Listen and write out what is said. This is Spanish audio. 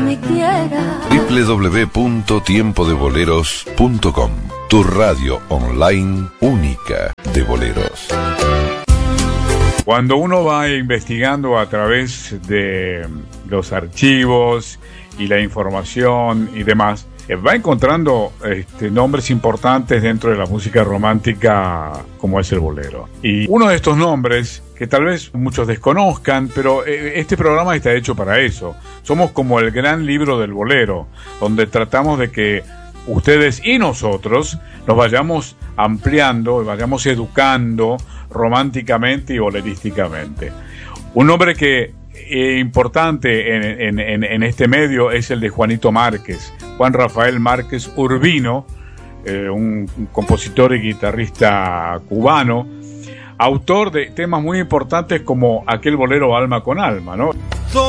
me quiera. www.tiempodeBoleros.com, tu radio online única de boleros. Cuando uno va investigando a través de los archivos y la información y demás, va encontrando nombres importantes dentro de la música romántica como es el bolero. Y uno de estos nombres, que tal vez muchos desconozcan, pero este programa está hecho para eso. Somos como el gran libro del bolero, donde tratamos de que ustedes y nosotros nos vayamos ampliando y vayamos educando románticamente y bolerísticamente. Un nombre que importante en este medio es el de Juanito Márquez, Juan Rafael Márquez Urbino, un compositor y guitarrista cubano, autor de temas muy importantes como aquel bolero Alma con Alma, ¿no?